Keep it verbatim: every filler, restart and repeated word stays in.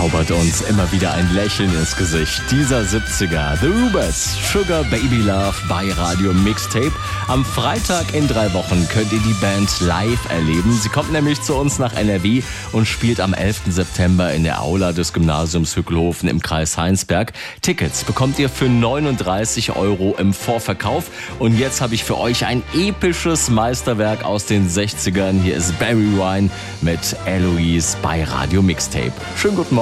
zaubert uns immer wieder ein Lächeln ins Gesicht. Dieser siebziger, The Rubers, Sugar Baby Love bei Radio Mixtape. Am Freitag in drei Wochen könnt ihr die Band live erleben. Sie kommt nämlich zu uns nach N R W und spielt am elften September in der Aula des Gymnasiums Hückelhofen im Kreis Heinsberg. Tickets bekommt ihr für neununddreißig Euro im Vorverkauf. Und jetzt habe ich für euch ein episches Meisterwerk aus den sechzigern. Hier ist Barry Wine mit Eloise bei Radio Mixtape. Schönen guten Morgen.